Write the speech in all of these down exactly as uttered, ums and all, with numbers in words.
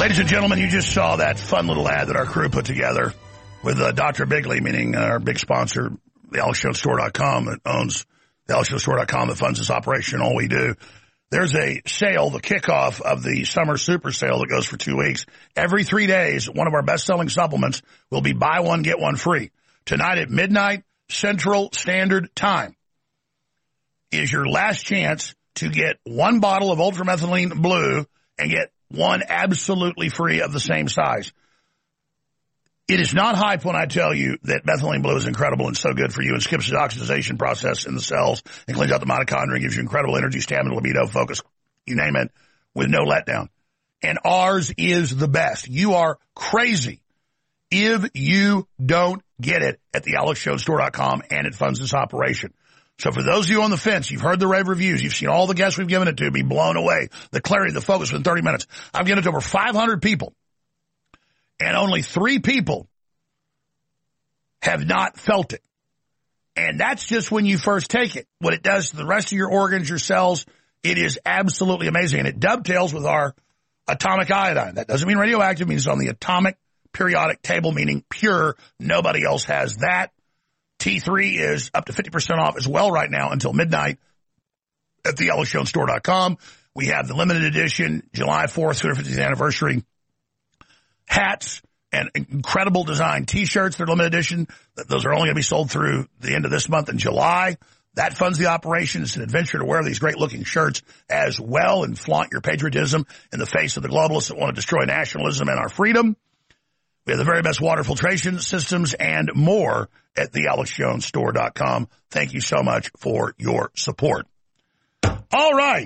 Ladies and gentlemen, you just saw that fun little ad that our crew put together with uh, Doctor Bigley, meaning our big sponsor, the Alex Jones Store dot com, that owns the Alex Jones Store dot com, that funds this operation, all we do. There's a sale, the kickoff of the summer super sale that goes for two weeks. Every three days, one of our best-selling supplements will be buy one, get one free. Tonight at midnight, Central Standard Time, is your last chance to get one bottle of ultramethylene blue and get one absolutely free of the same size. It is not hype when I tell you that methylene blue is incredible and so good for you and skips the oxidation process in the cells and cleans out the mitochondria and gives you incredible energy, stamina, libido, focus, you name it, with no letdown. And ours is the best. You are crazy if you don't get it at the Alex Jones Store dot com, and it funds this operation. So for those of you on the fence, you've heard the rave reviews, you've seen all the guests we've given it to be blown away, the clarity, the focus within thirty minutes. I've given it to over five hundred people, and only three people have not felt it. And that's just when you first take it. What it does to the rest of your organs, your cells, it is absolutely amazing. And it dovetails with our atomic iodine. That doesn't mean radioactive, it means it's on the atomic periodic table, meaning pure. Nobody else has that. T three is up to fifty percent off as well right now until midnight at the Alex Jones Store dot com. We have the limited edition July fourth, two hundred fiftieth anniversary hats and incredible design T-shirts. They're limited edition. Those are only going to be sold through the end of this month in July. That funds the operation. It's an adventure to wear these great-looking shirts as well and flaunt your patriotism in the face of the globalists that want to destroy nationalism and our freedom. We have the very best water filtration systems and more at the Alex Jones Store dot com. Thank you so much for your support. All right.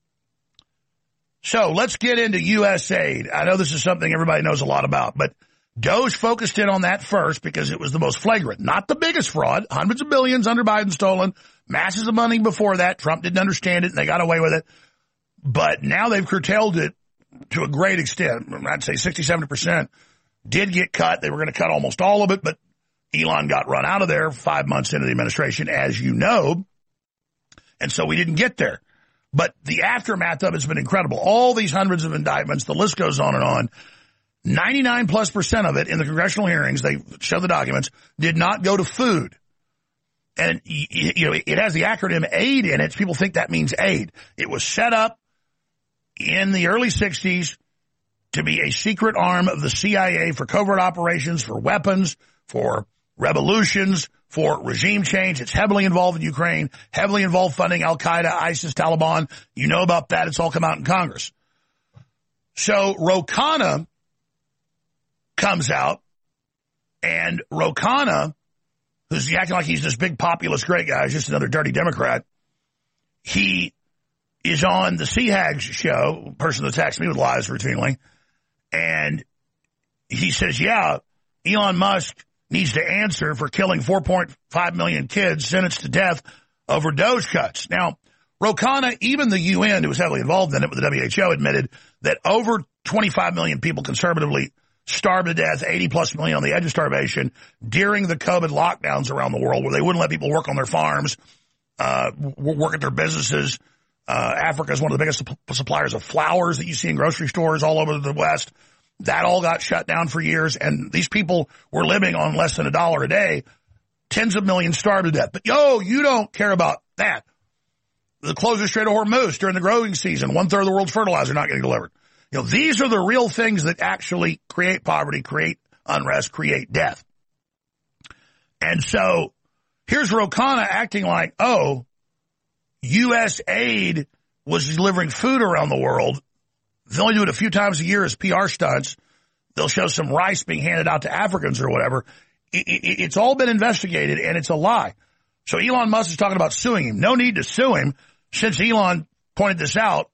So let's get into U S aid. I know this is something everybody knows a lot about, but Doge focused in on that first because it was the most flagrant. Not the biggest fraud. Hundreds of billions under Biden stolen. Masses of money before that. Trump didn't understand it, and they got away with it. But now they've curtailed it to a great extent. I'd say sixty, seventy percent did get cut. They were going to cut almost all of it, but Elon got run out of there five months into the administration, as you know. And so we didn't get there. But the aftermath of it has been incredible. All these hundreds of indictments, the list goes on and on. ninety-nine plus percent of it in the congressional hearings, they show the documents, did not go to food. And, you know, it has the acronym AID in it. People think that means aid. It was set up in the early sixties to be a secret arm of the C I A for covert operations, for weapons, for revolutions, for regime change. It's heavily involved in Ukraine, heavily involved funding Al-Qaeda, ISIS, Taliban. You know about that. It's all come out in Congress. So Ro Khanna comes out, and Ro Khanna, who's acting like he's this big populist great guy, is just another dirty Democrat. He is on the C HAGS show, person that attacks me with lies routinely, and he says, yeah, Elon Musk needs to answer for killing four point five million kids sentenced to death over Doge cuts. Now, Ro Khanna, even the U N, who was heavily involved in it with the W H O, admitted that over twenty-five million people conservatively starved to death, eighty plus million on the edge of starvation during the COVID lockdowns around the world, where they wouldn't let people work on their farms, uh, work at their businesses. Uh, Africa is one of the biggest supp- suppliers of flowers that you see in grocery stores all over the West. That all got shut down for years, and these people were living on less than a dollar a day. Tens of millions starved to death. But, yo, you don't care about that. The closure Strait of Hormuz during the growing season, one-third of the world's fertilizer not getting delivered. You know, these are the real things that actually create poverty, create unrest, create death. And so here's Ro Khanna acting like, oh, U S aid was delivering food around the world. They only do it a few times a year as P R stunts. They'll show some rice being handed out to Africans or whatever. It, it, it's all been investigated, and it's a lie. So Elon Musk is talking about suing him. No need to sue him. Since Elon pointed this out,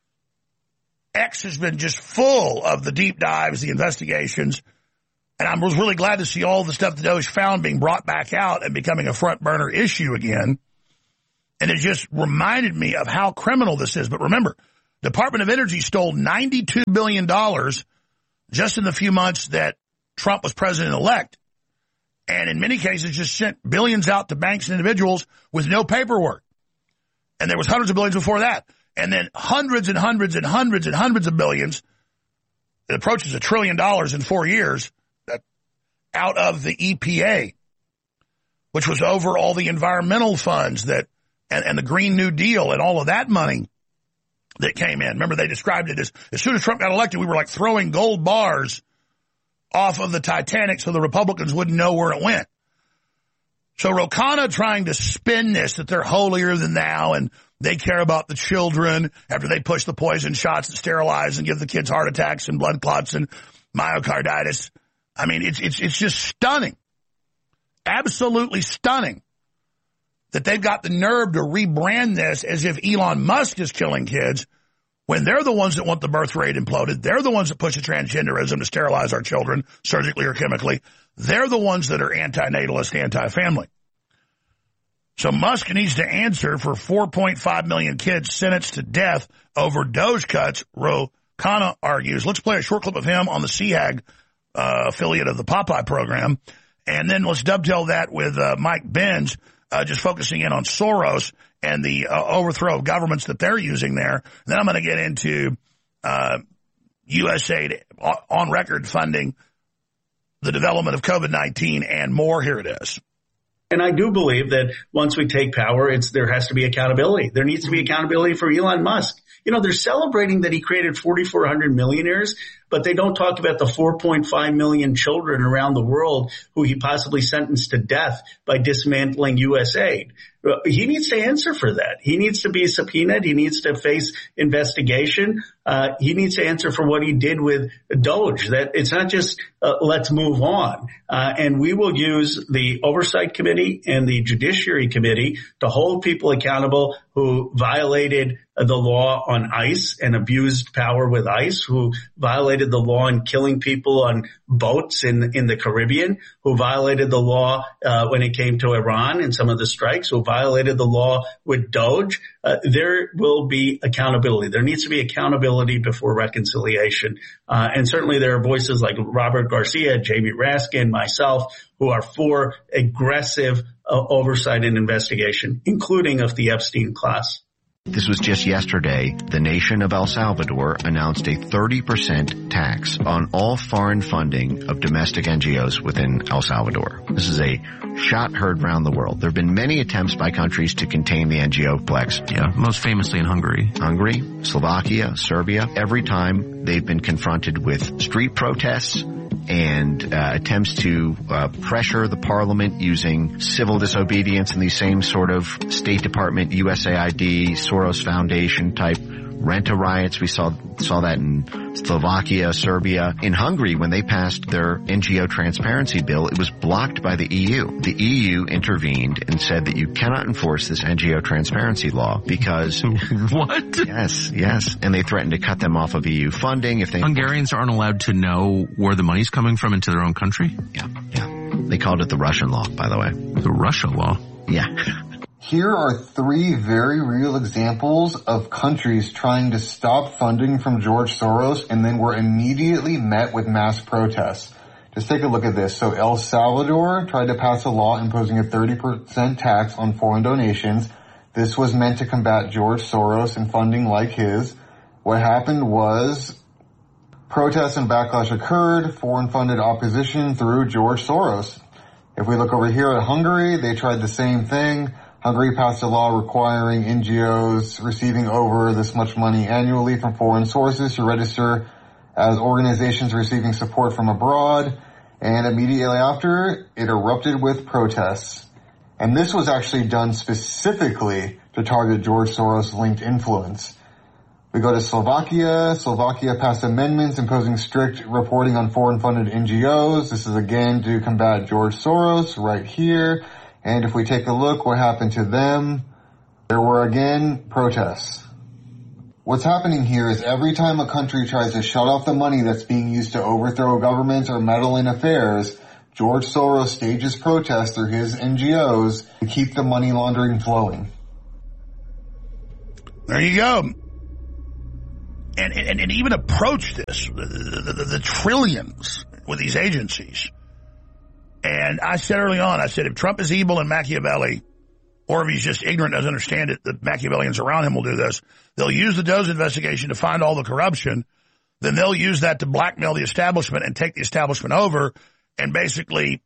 X has been just full of the deep dives, the investigations, and I was really glad to see all the stuff that Doge found being brought back out and becoming a front burner issue again. And it just reminded me of how criminal this is. But remember, Department of Energy stole ninety-two billion dollars just in the few months that Trump was president-elect, and in many cases just sent billions out to banks and individuals with no paperwork. And there was hundreds of billions before that. And then hundreds and hundreds and hundreds and hundreds of billions it approaches a trillion dollars in four years out of the E P A, which was over all the environmental funds that and, and the Green New Deal and all of that money that came in. Remember, they described it as, as soon as Trump got elected, we were like throwing gold bars off of the Titanic so the Republicans wouldn't know where it went. So Ro Khanna trying to spin this, that they're holier than thou and they care about the children after they push the poison shots that sterilize and give the kids heart attacks and blood clots and myocarditis. I mean, it's, it's, it's just stunning. Absolutely stunning that they've got the nerve to rebrand this as if Elon Musk is killing kids when they're the ones that want the birth rate imploded. They're the ones that push the transgenderism to sterilize our children surgically or chemically. They're the ones that are anti-natalist, anti-family. So Musk needs to answer for four point five million kids sentenced to death over Doge cuts, Ro Khanna argues. Let's play a short clip of him on the C HAG uh, affiliate of the Popeye program. And then let's dovetail that with uh, Mike Benz, uh, just focusing in on Soros and the uh, overthrow of governments that they're using there. And then I'm going to get into uh, U S A I D on record funding the development of COVID nineteen and more. Here it is. And I do believe that once we take power, it's there has to be accountability. There needs to be accountability for Elon Musk. You know, they're celebrating that he created forty-four hundred millionaires, but they don't talk about the four point five million children around the world who he possibly sentenced to death by dismantling U S A I D. He needs to answer for that. He needs to be subpoenaed. He needs to face investigation. Uh, he needs to answer for what he did with Doge. That it's not just uh, let's move on. Uh, and we will use the Oversight Committee and the Judiciary Committee to hold people accountable who violated the law on ICE and abused power with ICE, who violated the law in killing people on boats in in the Caribbean, who violated the law uh, when it came to Iran and some of the strikes, who violated the law with Doge. Uh, there will be accountability. There needs to be accountability before reconciliation. Uh, and certainly there are voices like Robert Garcia, Jamie Raskin, myself, who are for aggressive uh, oversight and investigation, including of the Epstein class. This was just yesterday. The nation of El Salvador announced a thirty percent tax on all foreign funding of domestic N G Os within El Salvador. This is a shot heard around the world. There have been many attempts by countries to contain the N G O plex. Yeah, most famously in Hungary. Hungary, Slovakia, Serbia. Every time they've been confronted with street protests and uh, attempts to uh, pressure the parliament using civil disobedience and these same sort of State Department, U S A I D, Soros Foundation type rent-a riots. We saw saw that in Slovakia, Serbia. In Hungary, when they passed their N G O transparency bill, it was blocked by the E U. The E U intervened and said that you cannot enforce this N G O transparency law because... What? Yes, yes. And they threatened to cut them off of E U funding if they... Hungarians aren't allowed to know where the money's coming from into their own country? Yeah, yeah. They called it the Russian law, by the way. The Russia law? Yeah. Here are three very real examples of countries trying to stop funding from George Soros and then were immediately met with mass protests. Just take a look at this. So El Salvador tried to pass a law imposing a thirty percent tax on foreign donations. This was meant to combat George Soros and funding like his. What happened was protests and backlash occurred, foreign-funded opposition through George Soros. If we look over here at Hungary, they tried the same thing. Hungary passed a law requiring N G Os receiving over this much money annually from foreign sources to register as organizations receiving support from abroad. And immediately after, it erupted with protests. And this was actually done specifically to target George Soros-linked influence. We go to Slovakia. Slovakia passed amendments imposing strict reporting on foreign-funded N G Os. This is again to combat George Soros right here. And if we take a look, what happened to them? There were again protests. What's happening here is every time a country tries to shut off the money that's being used to overthrow governments or meddle in affairs, George Soros stages protests through his N G Os to keep the money laundering flowing. There you go. And, and, and even approach this, the, the, the, the trillions with these agencies. And I said early on, I said, if Trump is evil and Machiavelli, or if he's just ignorant, doesn't understand it, the Machiavellians around him will do this. They'll use the Doge investigation to find all the corruption. then they'll use that to blackmail the establishment and take the establishment over and basically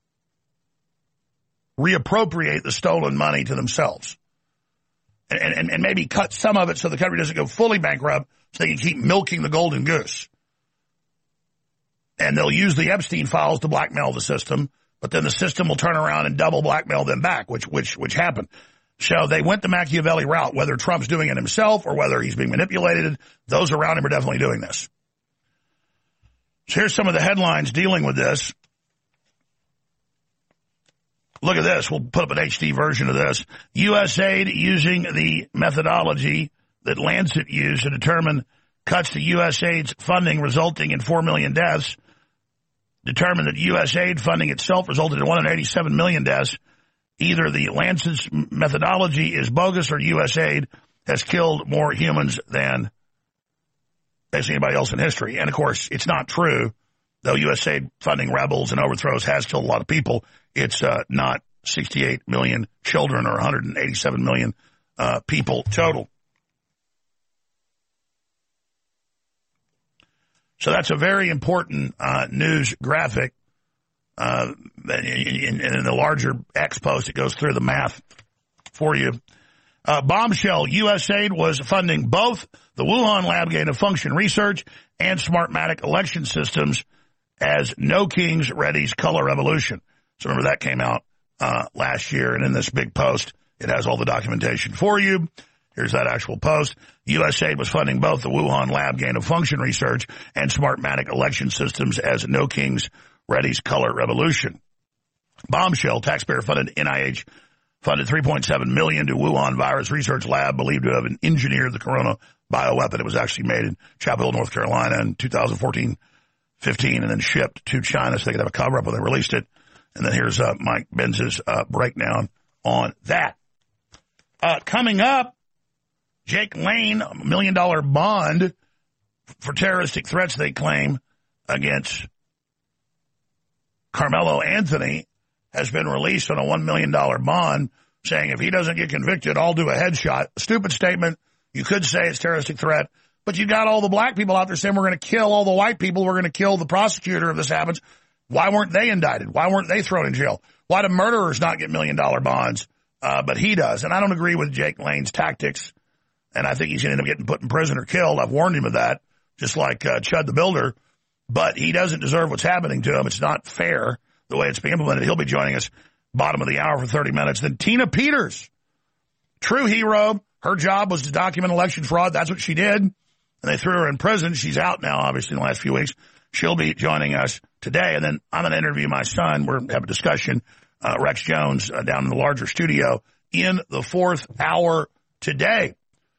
reappropriate the stolen money to themselves. And, and, and maybe cut some of it so the country doesn't go fully bankrupt so they can keep milking the golden goose. And they'll use the Epstein files to blackmail the system, but then the system will turn around and double blackmail them back, which which which happened. So they went the Machiavelli route, whether Trump's doing it himself or whether he's being manipulated. Those around him are definitely doing this. So here's some of the headlines dealing with this. Look at this. We'll put up an H D version of this. U S A I D using the methodology that Lancet used to determine cuts to U S A I D's funding resulting in four million deaths, determined that U S A I D funding itself resulted in one hundred eighty-seven million deaths. Either the Lancet's methodology is bogus or U S A I D has killed more humans than basically anybody else in history. And, of course, it's not true. Though U S A I D funding rebels and overthrows has killed a lot of people, it's uh, not sixty-eight million children or one hundred eighty-seven million uh, people total. So that's a very important uh, news graphic. Uh, and in, in the larger X post, it goes through the math for you. Uh, bombshell, U S A I D was funding both the Wuhan Lab Gain of Function Research and Smartmatic election systems as No Kings Ready's Color Revolution. So remember that came out uh, last year, and in this big post, it has all the documentation for you. Here's that actual post. U S A I D was funding both the Wuhan Lab Gain of Function Research and Smartmatic election systems as No Kings Ready's Color Revolution. Bombshell, taxpayer-funded N I H funded three point seven million dollars to Wuhan Virus Research Lab, believed to have engineered the corona bioweapon. It was actually made in Chapel Hill, North Carolina in two thousand fourteen fifteen and then shipped to China so they could have a cover-up when they released it. And then here's uh, Mike Benz's uh, breakdown on that. Uh, coming up, Jake Lane, a million-dollar bond for terroristic threats they claim against Carmelo Anthony has been released on a one million dollars bond, saying if he doesn't get convicted, I'll do a headshot. A stupid statement. You could say it's a terroristic threat, but you got all the black people out there saying we're going to kill all the white people. We're going to kill the prosecutor if this happens. Why weren't they indicted? Why weren't they thrown in jail? Why do murderers not get million-dollar bonds, uh, but he does? And I don't agree with Jake Lane's tactics, and I think he's going to end up getting put in prison or killed. I've warned him of that, just like uh, Chud the Builder. But he doesn't deserve what's happening to him. It's not fair the way it's being implemented. He'll be joining us bottom of the hour for thirty minutes. Then Tina Peters, true hero. Her job was to document election fraud. That's what she did. And they threw her in prison. She's out now, obviously, in the last few weeks. She'll be joining us today. And then I'm going to interview my son. We're going to have a discussion, uh, Rex Jones, uh, down in the larger studio in the fourth hour today.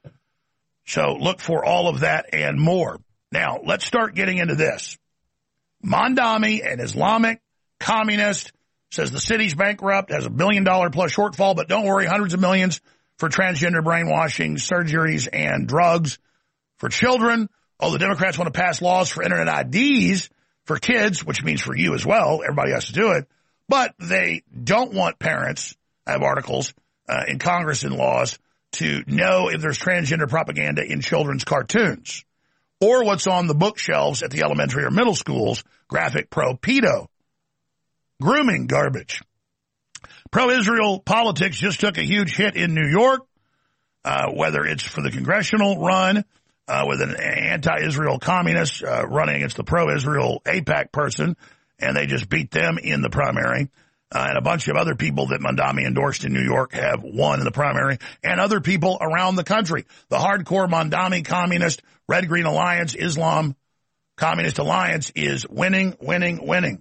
So look for all of that and more. Now, let's start getting into this. Mondami, an Islamic communist, says the city's bankrupt, has a billion dollar plus shortfall, but don't worry, hundreds of millions for transgender brainwashing, surgeries, and drugs for children. Oh, the Democrats want to pass laws for internet I Ds for kids, which means for you as well. Everybody has to do it. But they don't want parents, I have articles uh, in Congress and laws, to know if there's transgender propaganda in children's cartoons or what's on the bookshelves at the elementary or middle schools, graphic pro-pedo, grooming garbage. Pro-Israel politics just took a huge hit in New York, uh, whether it's for the congressional run uh, with an anti-Israel communist uh, running against the pro-Israel AIPAC person, and they just beat them in the primary. Uh, and a bunch of other people that Mondami endorsed in New York have won in the primary, and other people around the country. The hardcore Mondami Communist Red Green Alliance, Islam Communist Alliance is winning, winning, winning.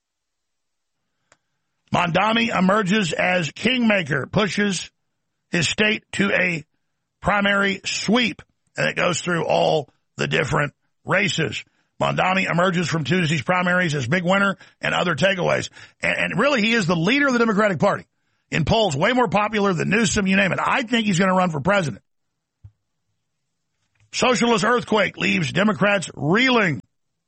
Mondami emerges as kingmaker, pushes his state to a primary sweep, and it goes through all the different races. Mondami emerges from Tuesday's primaries as big winner and other takeaways. And, and really, he is the leader of the Democratic Party. In polls, way more popular than Newsom, you name it. I think he's going to run for president. Socialist earthquake leaves Democrats reeling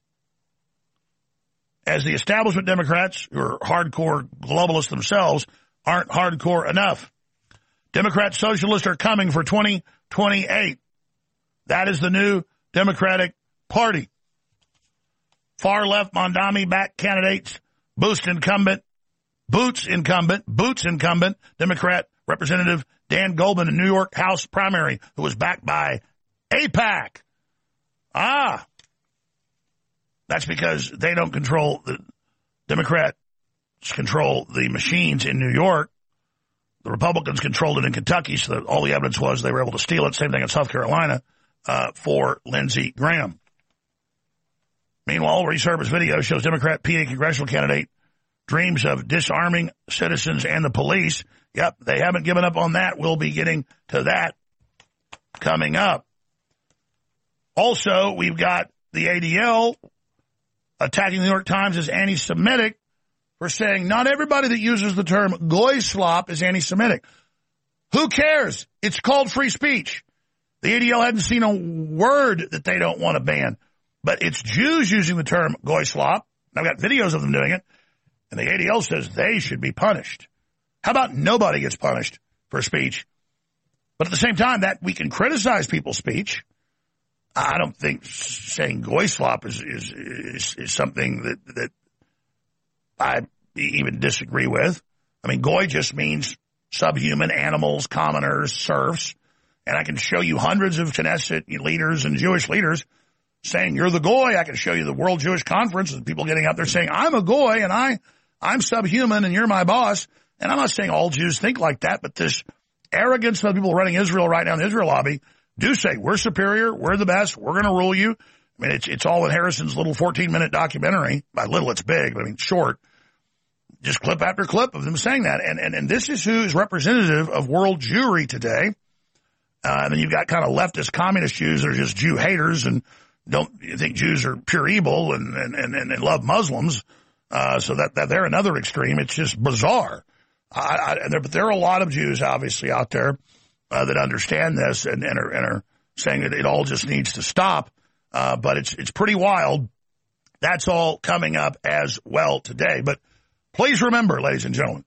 as the establishment Democrats, who are hardcore globalists themselves, aren't hardcore enough. Democrat socialists are coming for twenty twenty-eight. That is the new Democratic Party. Far-left Mondami back candidates boost incumbent, boots incumbent, boots incumbent, Democrat Representative Dan Goldman in New York House primary, who was backed by AIPAC. Ah, that's because they don't control the Democrats control the machines in New York. The Republicans controlled it in Kentucky, so that all the evidence was they were able to steal it. Same thing in South Carolina uh, for Lindsey Graham. Meanwhile, resurfaced video shows Democrat P A congressional candidate dreams of disarming citizens and the police. Yep, they haven't given up on that. We'll be getting to that coming up. Also, we've got the A D L attacking the New York Times as anti-Semitic for saying not everybody that uses the term goy slop is anti-Semitic. Who cares? It's called free speech. The A D L hadn't seen a word that they don't want to ban, but it's Jews using the term goy slop. I've got videos of them doing it, and the A D L says they should be punished. How about nobody gets punished for speech? But at the same time, that we can criticize people's speech. I don't think saying goy slop is, is, is, is something that, that I even disagree with. I mean, goy just means subhuman animals, commoners, serfs. And I can show you hundreds of Knesset leaders and Jewish leaders saying, you're the goy. I can show you the World Jewish Conference and people getting out there saying, I'm a goy and I, I'm subhuman and you're my boss. And I'm not saying all Jews think like that, but this arrogance of the people running Israel right now in the Israel lobby do say, we're superior, we're the best, we're going to rule you. I mean, it's it's all in Harrison's little fourteen-minute documentary. By little, it's big, but I mean, short. Just clip after clip of them saying that. And and, and this is who is representative of world Jewry today. Uh, and then you've got kind of leftist communist Jews that are just Jew haters and don't think Jews are pure evil and, and, and, and love Muslims. Uh, so that, that they're another extreme. It's just bizarre. I, I, there, but there are a lot of Jews, obviously, out there uh, that understand this and, and, are, and are saying that it all just needs to stop. Uh, but it's it's pretty wild. That's all coming up as well today. But please remember, ladies and gentlemen,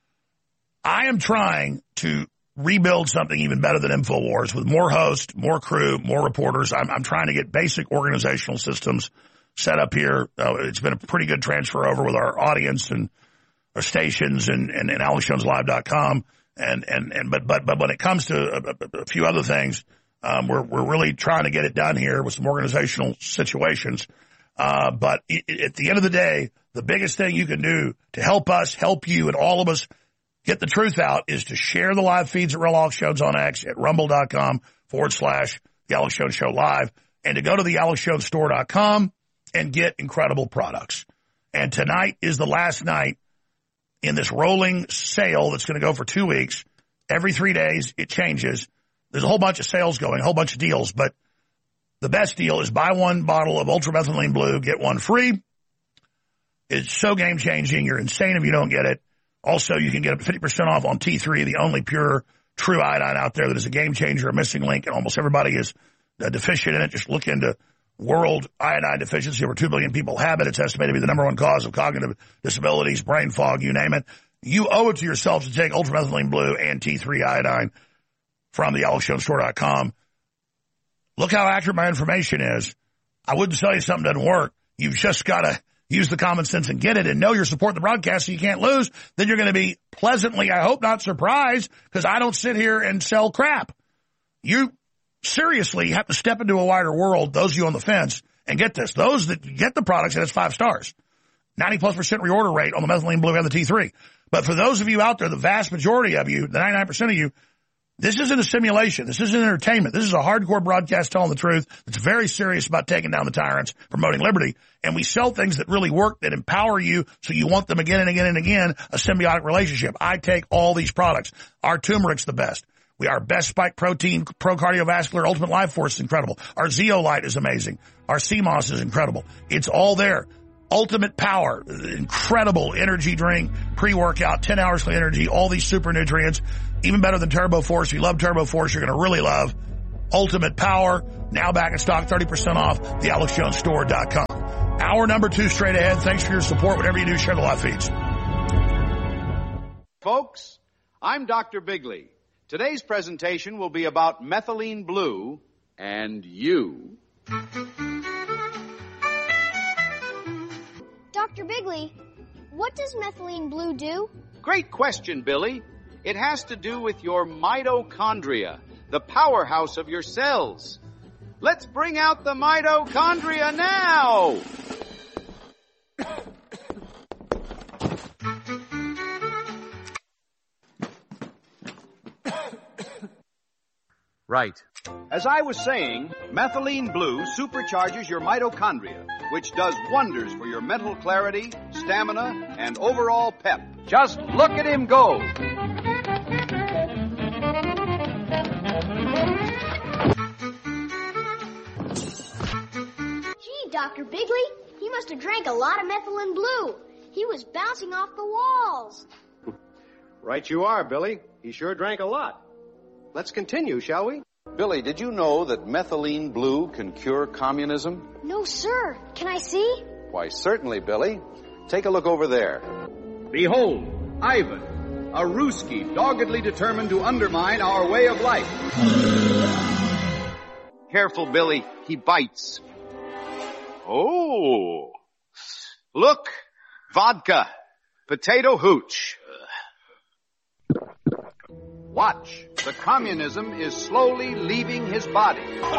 I am trying to rebuild something even better than InfoWars with more hosts, more crew, more reporters. I'm, I'm trying to get basic organizational systems set up here. Uh, it's been a pretty good transfer over with our audience and our stations and, and, and alex jones live dot com. And, and, and, but, but, but when it comes to a, a few other things, um, we're, we're really trying to get it done here with some organizational situations. Uh, but it, it, at the end of the day, the biggest thing you can do to help us, help you, and all of us get the truth out is to share the live feeds at Real Alex Jones on X at rumble.com forward slash the Alex Jones Show Live, and to go to the alex jones store dot com and get incredible products. And tonight is the last night in this rolling sale that's going to go for two weeks. Every three days, it changes. There's a whole bunch of sales going, a whole bunch of deals, but the best deal is buy one bottle of ultramethylene blue, get one free. It's so game-changing. You're insane if you don't get it. Also, you can get fifty percent off on T three, the only pure, true iodine out there that is a game-changer, a missing link, and almost everybody is uh, deficient in it. Just look into world iodine deficiency. Over two billion people have it. It's estimated to be the number one cause of cognitive disabilities, brain fog, you name it. You owe it to yourself to take ultramethylene blue and T three iodine from the alex jones store dot com. Look how accurate my information is. I wouldn't tell you something doesn't work. You've just got to use the common sense and get it and know you're supporting the broadcast so you can't lose. Then you're going to be pleasantly, I hope not surprised, because I don't sit here and sell crap. You seriously have to step into a wider world, those of you on the fence, and get this. Those that get the products, and it's five stars. ninety plus percent reorder rate on the methylene blue and the T three. But for those of you out there, the vast majority of you, the ninety-nine percent of you, this isn't a simulation. This isn't entertainment. This is a hardcore broadcast telling the truth. It's very serious about taking down the tyrants, promoting liberty. And we sell things that really work, that empower you so you want them again and again and again, a symbiotic relationship. I take all these products. Our turmeric's the best. We Our best spike protein, pro cardiovascular, ultimate life force is incredible. Our zeolite is amazing. Our C M O S is incredible. It's all there. Ultimate power, incredible energy drink, pre-workout, ten hours clean energy, all these super nutrients, even better than Turbo Force. If you love Turbo Force, you're going to really love Ultimate Power. Now back in stock, thirty percent off, the alex jones store dot com. Hour number two straight ahead. Thanks for your support. Whatever you do, share the live feeds. Folks, I'm Doctor Bigley. Today's presentation will be about methylene blue and you. Doctor Bigley, what does methylene blue do? Great question, Billy. It has to do with your mitochondria, the powerhouse of your cells. Let's bring out the mitochondria now! Right. As I was saying, methylene blue supercharges your mitochondria, which does wonders for your mental clarity, stamina, and overall pep. Just look at him go. Gee, Doctor Bigley, he must have drank a lot of methylene blue. He was bouncing off the walls. Right you are, Billy. He sure drank a lot. Let's continue, shall we? Billy, did you know that methylene blue can cure communism? No, sir. Can I see? Why, certainly, Billy. Take a look over there. Behold, Ivan, a Ruski doggedly determined to undermine our way of life. Careful, Billy. He bites. Oh. Look. Vodka. Potato hooch. Watch. The communism is slowly leaving his body.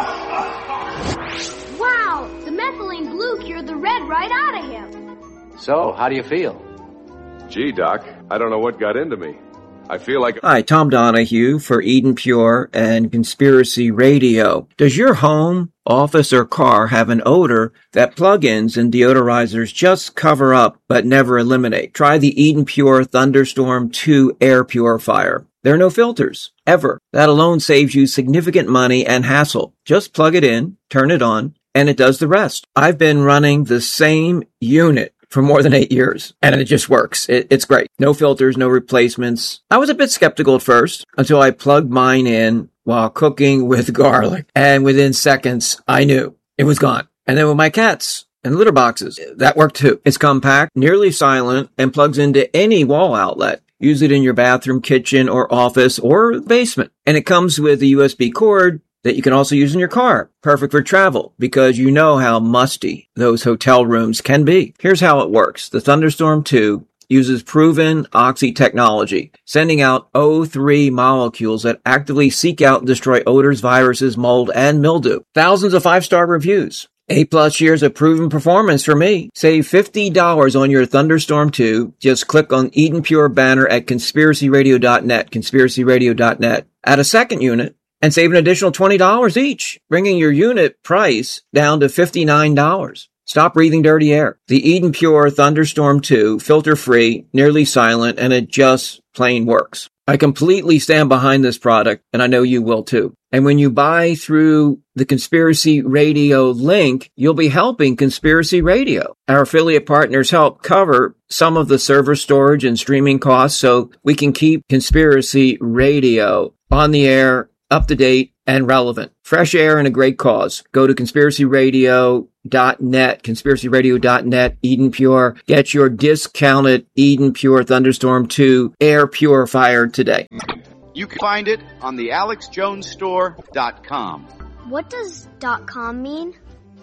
Wow! The methylene blue cured the red right out of him. So, how do you feel? Gee, Doc, I don't know what got into me. I feel like... Hi, Tom Donahue for Eden Pure and Conspiracy Radio. Does your home, office, or car have an odor that plug-ins and deodorizers just cover up but never eliminate? Try the Eden Pure Thunderstorm two air purifier. There are no filters, ever. That alone saves you significant money and hassle. Just plug it in, turn it on, and it does the rest. I've been running the same unit for more than eight years, and it just works. It, it's great. No filters, no replacements. I was a bit skeptical at first until I plugged mine in while cooking with garlic, and within seconds, I knew it was gone. And then with my cats and litter boxes, that worked too. It's compact, nearly silent, and plugs into any wall outlet. Use it in your bathroom, kitchen, or office, or basement. And it comes with a U S B cord that you can also use in your car. Perfect for travel, because you know how musty those hotel rooms can be. Here's how it works. The Thunderstorm two uses proven Oxy technology, sending out O three molecules that actively seek out and destroy odors, viruses, mold, and mildew. Thousands of five-star reviews. Eight plus years of proven performance for me. Save fifty dollars on your Thunderstorm two. Just click on Eden Pure banner at conspiracy radio dot net, conspiracy radio dot net. Add a second unit and save an additional twenty dollars each, bringing your unit price down to fifty-nine dollars. Stop breathing dirty air. The Eden Pure Thunderstorm two, filter-free, nearly silent, and it just plain works. I completely stand behind this product, and I know you will too. And when you buy through the Conspiracy Radio link, you'll be helping Conspiracy Radio. Our affiliate partners help cover some of the server storage and streaming costs so we can keep Conspiracy Radio on the air, up to date, and relevant. Fresh air and a great cause. Go to conspiracy radio dot net, conspiracy radio dot net, Eden Pure. Get your discounted Eden Pure Thunderstorm two air purifier today. You can find it on the alex jones store dot com. What does .com mean?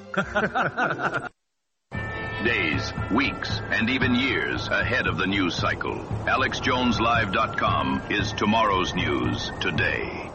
Days, weeks, and even years ahead of the news cycle. alex jones live dot com is tomorrow's news today.